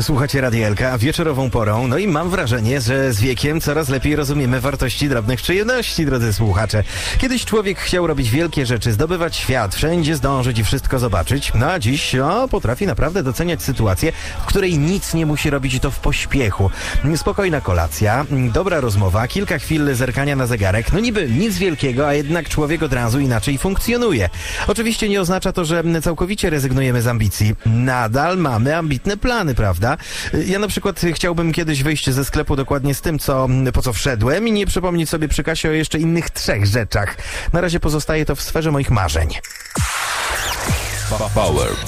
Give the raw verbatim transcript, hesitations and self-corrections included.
Słuchacie Radia Elka wieczorową porą, no i mam wrażenie, że z wiekiem coraz lepiej rozumiemy wartości drobnych przyjemności, drodzy słuchacze. Kiedyś człowiek chciał robić wielkie rzeczy, zdobywać świat, wszędzie zdążyć i wszystko zobaczyć, no a dziś o, potrafi naprawdę doceniać sytuację, w której nic nie musi robić i to w pośpiechu. Spokojna kolacja, dobra rozmowa, kilka chwil zerkania na zegarek, no niby nic wielkiego, a jednak człowiek od razu inaczej funkcjonuje. Oczywiście nie oznacza to, że całkowicie rezygnujemy z ambicji. Nadal mamy ambitne plany, prawda? Ja na przykład chciałbym kiedyś wyjść ze sklepu dokładnie z tym, co, po co wszedłem i nie przypomnieć sobie przy kasie o jeszcze innych trzech rzeczach. Na razie pozostaje to w sferze moich marzeń. Power